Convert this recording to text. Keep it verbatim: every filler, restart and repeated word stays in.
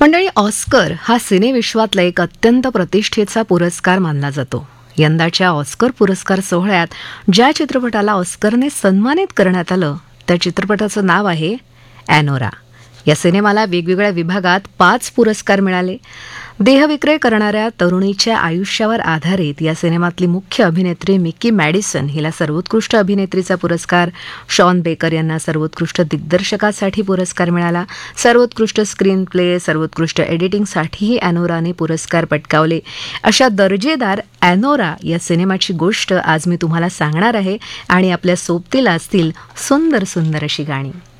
मंडळी, ऑस्कर हा सिनेविश्वातला एक अत्यंत प्रतिष्ठेचा पुरस्कार मानला जातो. यंदाच्या ऑस्कर पुरस्कार सोहळ्यात ज्या चित्रपटाला ऑस्करने सन्मानित करण्यात आलं त्या चित्रपटाचं नाव आहे ॲनोरा. या सिनेमाला वेगवेगळ्या विभागात पाच पुरस्कार मिळाले. देहविक्रय करणाऱ्या तरुणीच्या आयुष्यावर आधारित या सिनेमातली मुख्य अभिनेत्री मिकी मॅडिसन हिला सर्वोत्कृष्ट अभिनेत्रीचा पुरस्कार, शॉन बेकर यांना सर्वोत्कृष्ट दिग्दर्शकासाठी पुरस्कार मिळाला. सर्वोत्कृष्ट स्क्रीन प्ले, सर्वोत्कृष्ट एडिटिंगसाठीही ॲनोराने पुरस्कार पटकावले. अशा दर्जेदार ॲनोरा या सिनेमाची गोष्ट आज मी तुम्हाला सांगणार आहे आणि आपल्या सोबतीला असतील सुंदर सुंदर अशी गाणी.